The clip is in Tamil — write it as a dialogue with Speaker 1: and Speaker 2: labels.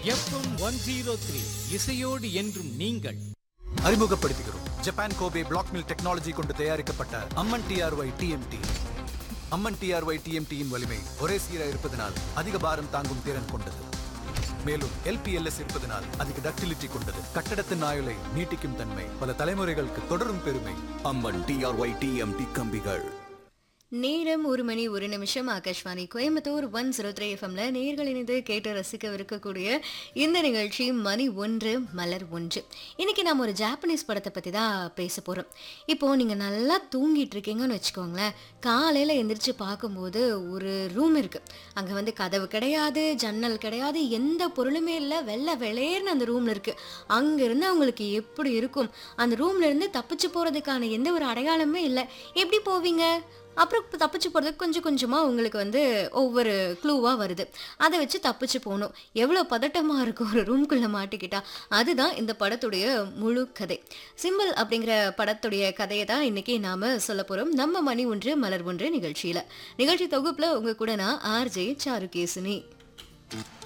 Speaker 1: எஃப்எம் 103 இசையோடு என்றும் நீங்கள்.
Speaker 2: அறிமுகப்படுத்துகிறோம் Japan Kobe black mill technology கொண்டு தயாரிக்கப்பட்ட அம்மன் டிஆர்ஒய் டிஎம்டி. அம்மன் டிஆர்ஒய் டிஎம்டியின் வலிமை ஒரே சீராக இருப்பதனால் அதிக பாரம் தாங்கும் திறன் கொண்டது. மேலும் எல்பிஎல்எஸ் இருப்பதனால் அதிக டக்டிலிட்டி கொண்டது. கட்டடத்தின் ஆயுளை நீட்டிக்கும் தன்மை, பல தலைமுறைகளுக்கு தொடரும் பெருமை.
Speaker 3: அம்மன் டிஆர்ஒய் டிஎம்டி கம்பிகள்.
Speaker 4: நேரம் 1:01 ஆகாஷ்வாணி கோயம்புத்தூர் 103 எஃப்எம்ல நேர்கள் இணைந்து கேட்டு ரசிக்கவிருக்கக்கூடிய இந்த நிகழ்ச்சி மணி 1 மலர் 1. இன்னைக்கு நம்ம ஒரு ஜாப்பனீஸ் படத்தை பற்றி தான் பேச போகிறோம். இப்போது நீங்கள் நல்லா தூங்கிட்டு இருக்கீங்கன்னு வச்சுக்கோங்களேன். காலையில் எந்திரிச்சு பார்க்கும்போது ஒரு ரூம் இருக்குது. அங்கே வந்து கதவு கிடையாது, ஜன்னல் கிடையாது, எந்த பொருளுமே இல்லை, வெள்ளை வெளேர்னு அந்த ரூமில் இருக்குது. அங்கேருந்து அவங்களுக்கு எப்படி இருக்கும்? அந்த ரூம்லேருந்து தப்பிச்சு போகிறதுக்கான எந்த ஒரு அடையாளமே இல்லை. எப்படி போவீங்க? அப்புறம் தப்பிச்சு போகிறதுக்கு கொஞ்சம் கொஞ்சமாக உங்களுக்கு வந்து ஒவ்வொரு க்ளூவாக வருது. அதை வச்சு தப்பிச்சு போகணும். எவ்வளோ பதட்டமாக இருக்கும் ஒரு ரூம்குள்ளே மாட்டிக்கிட்டா. அதுதான் இந்த படத்துடைய முழு கதை. சிம்பிள் அப்படிங்கிற படத்துடைய கதையை தான் இன்றைக்கி நாம் சொல்ல போகிறோம் நம்ம மணி 1 மலர் 1 நிகழ்ச்சியில். நிகழ்ச்சி தொகுப்பில் உங்கள் கூட நான் ஆர்ஜே சாருகேசினி.